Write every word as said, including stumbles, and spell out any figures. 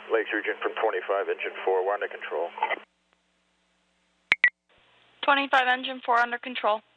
Lakes Region from twenty-five, engine four, we're under control. twenty-five, engine four under control.